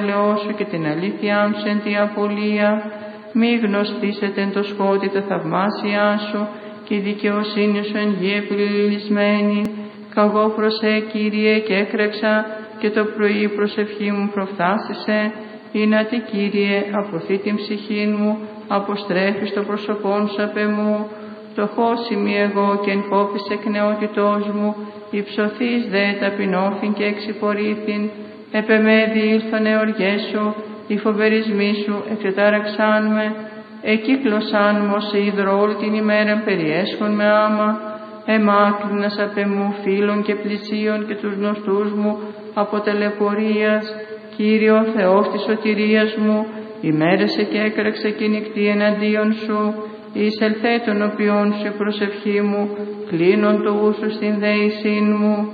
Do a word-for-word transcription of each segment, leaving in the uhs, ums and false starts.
σου και την αλήθειά σου εν τη απολία. Μη γνωστήσετε εν το σκότη τα θαυμάσια σου και η δικαιοσύνη σου εν γη επιλυλισμένη. Καγώ προσέ, Κύριε, και έκρεξα και το πρωί η προσευχή μου προφθάσισε. Ήνατι, Κύριε, αποθεί την ψυχή μου, αποστρέφεις το πρόσωπόν σου απ' εμού. Φτωχός είμαι εγώ και εν κόπης εκ νεότητός μου, υψωθείς δε ταπεινώθην και εξυπορήθην. Επ' εμέ διήλθανε οργές σου, οι φοβερισμοί σου εξετάραξάν με. Εκύκλωσάν μου ως υδρό όλη την ημέρα περιέσχον με άμα. Εμάκρυνας απ' εμού φίλων και πλησίων και τους γνωστούς μου από τελεπορίας. Κύριο Θεός της σωτηρίας μου, ημέρεσε και έκραξε και νυχτή εναντίον σου. Εισελθέ των οποίων σου η προσευχή μου, κλείνον το ούσου στην δέησήν μου.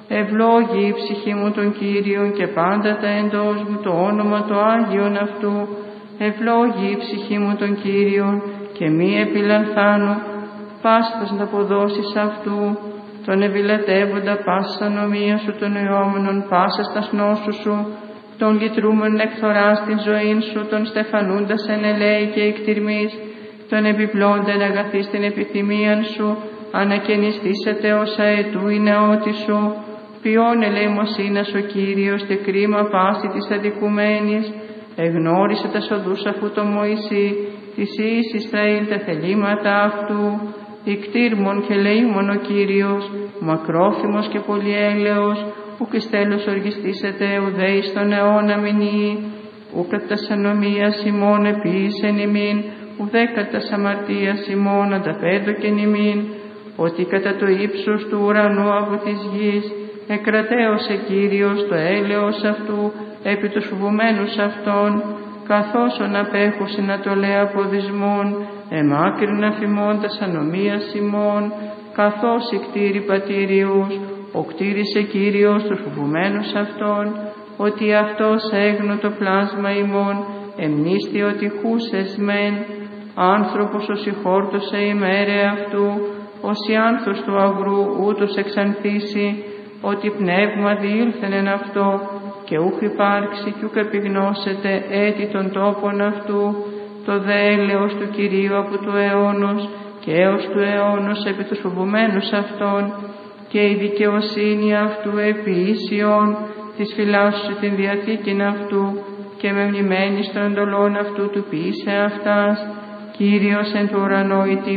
Ευλόγη η ψυχή μου τον Κύριον και πάντα τα εντός μου το όνομα το Άγιον αυτού. Ευλόγη η ψυχή μου τον Κύριον και μη επιλανθάνω, πάσχας να αποδώσεις αυτού. Τον ευηλατεύοντα πάσα νομία σου, των αιώμενων πάσα στα νόσου σου, τον λυτρούμενον εκθοράς την ζωήν σου, τον στεφανούντας εν ελέη και εκτιρμής, τον επιπλώντεν αγαθή στην επιθυμίαν σου, ανακαινιστήσετε όσα ετού η νεότη σου. Ποιόν ελεημοσύνας ο Κύριος και κρίμα πάση της αδικουμένης, εγνώρισε τα σοδούς αφού το Μωυσή, της εις Ισραήλ τα θελήματα αυτού. Ικτήρμον και λεήμον ο Κύριος, μακρόθυμος και πολυέλεος, ουκ εις τέλος οργιστήσετε ουδέ εις τον αιώνα μηνύει, ουκ κατ' τας ανομίας ημών επίησεν ημίν, ουδέ κατ' τας αμαρτίας ημών ανταπέδωκεν ημίν, ότι κατά το ύψος του ουρανού από της γης, εκρατέωσε Κύριος το έλεος αυτού επί τους φοβουμένους αυτών, καθώς ον απέχουσε να το λέει αποδισμών, εμάκρινα φημώντας ανομίας ημών, καθώς οι κτήροι πατήριους, ο κτήρισε Κύριος τους φοβουμένους αυτών, ότι αυτός έγνω το πλάσμα ημών, εμνίστη ότι χούσες μεν, άνθρωπος ως ηχόρτωσε ημέρε αυτού, ως η άνθος του αγρού ούτως εξανθήσει, ότι πνεύμα διήλθεν αυτό, και ούχ υπάρξει κι ούκ επιγνώσετε έτη των τόπων αυτού, το δε έλεος του Κυρίου από του αιώνος και έως του αιώνος επί τους φοβουμένους αυτών, και η δικαιοσύνη αυτού επί ίσιον, της φυλάσσου την διαθήκην αυτού, και με μνημένης των εντολών αυτού του ποιήσε αυτάς, Κύριος εν του ουρανό